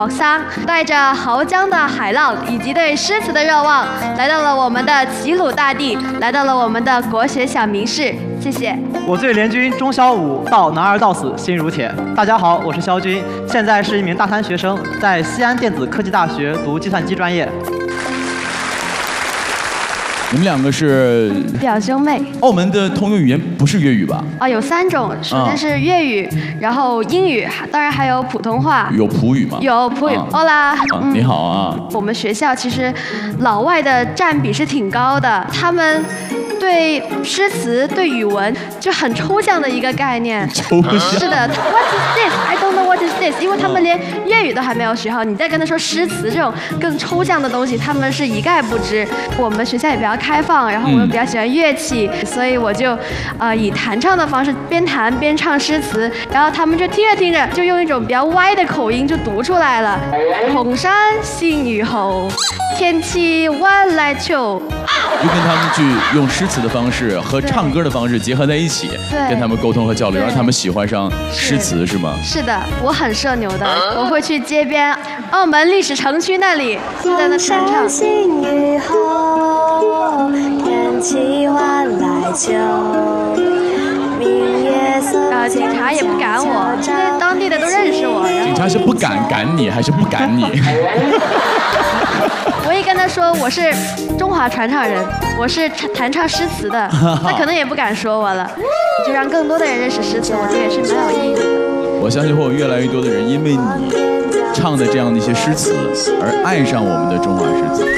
老桑带着濠江的海浪以及对诗词的热望，来到了我们的齐鲁大地，来到了我们的国学小明室。谢谢。 我最联军中小五到男儿到死心如铁。大家好，我是肖军，现在是一名大三学生，在西安电子科技大学读计算机专业。 你们两个是表兄妹。 澳门的通用语言不是粤语吧？ 啊，有3种，首先是粤语，然后英语，当然还有普通话。 有普语吗？ 有普语。Hola， 你好啊。 我们学校其实老外的占比是挺高的，他们对诗词、对语文就很抽象的一个概念。 抽象。 是的 ，What is this? I don't know what is this。因为他们连粤语都还没有学好，你再跟他说诗词这种更抽象的东西，他们是一概不知。我们学校也比较开放，然后我又比较喜欢乐器，所以我就以弹唱的方式边弹边唱诗词，然后他们就听着听着就用一种比较歪的口音就读出来了。红山新雨后，天气晚来秋。 就跟他们去用诗词的方式和唱歌的方式结合在一起，跟他们沟通和交流，让他们喜欢上诗词，是吗？ 是的，我很社牛的，我会去街边澳门历史城区那里在那弹唱。警察也不赶我，因为当地的都认识我。 警察是不敢赶你，还是不赶你？ 我一跟他说我是中华传唱人，我是弹唱诗词的，他可能也不敢说我了。你就让更多的人认识诗词，我觉得也是蛮有意义的。 我相信会有越来越多的人因为你唱的这样的一些诗词而爱上我们的中华诗词。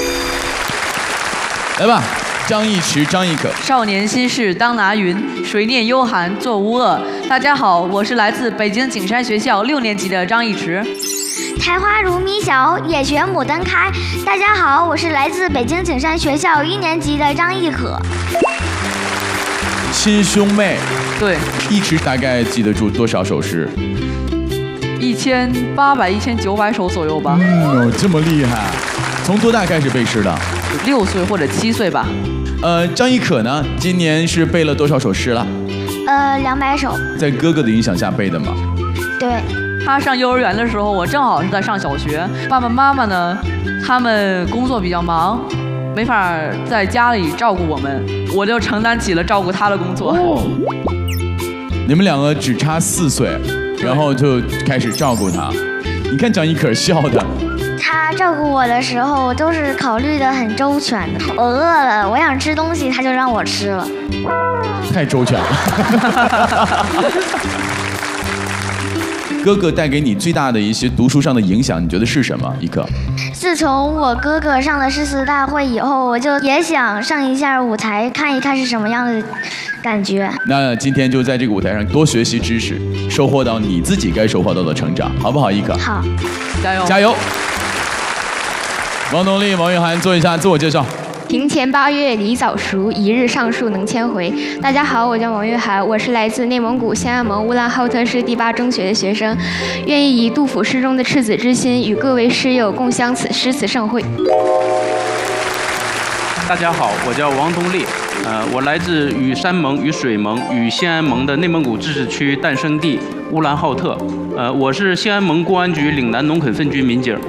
来吧。张一驰、张亦可， 少年心事当拿云，谁念幽寒作无恶。大家好，我是来自北京景山学校6年级的张一驰。 苔花如米小，也学牡丹开。大家好，我是来自北京景山学校1年级的张亦可。 亲兄妹， 对， 一驰大概记得住多少首诗 ？1800、1900首左右吧。 这么厉害！从多大开始背诗的 ？6岁或者7岁吧。 张亦可呢？今年是背了多少首诗了 ？200首。 在哥哥的影响下背的吗？ 对。 他上幼儿园的时候，我正好是在上小学。爸爸妈妈呢，他们工作比较忙，没法在家里照顾我们，我就承担起了照顾他的工作。 你们两个只差4岁，然后就开始照顾他。你看张亦可笑的。 他照顾我的时候都是考虑得很周全的。我饿了，我想吃东西，他就让我吃了。 太周全了。哥哥带给你最大的一些读书上的影响，你觉得是什么？亦可。 自从我哥哥上了诗词大会以后，我就也想上一下舞台，看一看是什么样的感觉。 那今天就在这个舞台上多学习知识，收获到你自己该收获到的成长，好不好？亦可。 好。 加油！ 加油！王东丽、王玉涵做一下自我介绍。 庭前8月梨枣熟，一日上树能千回。大家好，我叫王玉涵，我是来自内蒙古兴安盟乌兰浩特市第8中学的学生，愿意以杜甫诗中的赤子之心，与各位师友共襄此诗词盛会。 大家好，我叫王东丽，我来自与山盟、与水盟、与兴安盟的内蒙古自治区诞生地乌兰浩特，我是兴安盟公安局岭南农垦分局民警。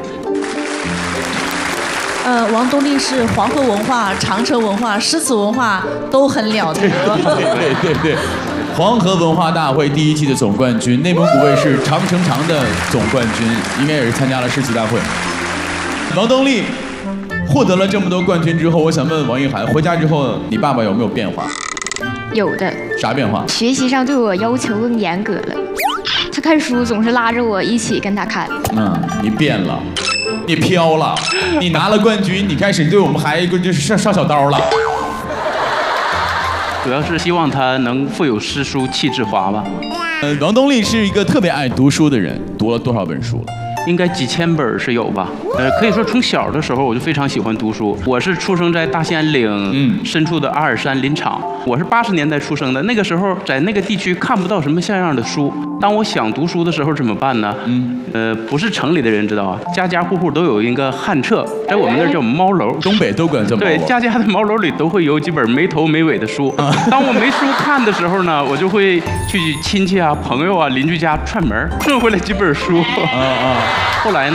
王东丽是黄河文化、长城文化、诗词文化都很了得。 对，黄河文化大会第1期的总冠军，内蒙古卫视长城长的总冠军，应该也是参加了诗词大会。王东丽获得了这么多冠军之后，我想问王玉涵，回家之后你爸爸有没有变化？ 有的。 啥变化？ 学习上对我要求更严格了，他看书总是拉着我一起跟他看。 你变了。你飘了，你拿了冠军，你开始对我们孩子就是上小刀了。 主要是希望他能腹有诗书气质华吧。 王东丽是一个特别爱读书的人，读了多少本书了？ 应该几千本是有吧。可以说从小的时候我就非常喜欢读书。我是出生在大兴安岭深处的阿尔山林场，我是80年代出生的，那个时候在那个地区看不到什么像样的书。当我想读书的时候怎么办呢？不是城里的人知道啊，家家户户都有一个旱厕，在我们那儿叫猫楼， 东北都管这么。 对，家家的猫楼里都会有几本没头没尾的书。当我没书看的时候呢，我就会去亲戚啊、朋友啊、邻居家串门，顺回来几本书。后来呢？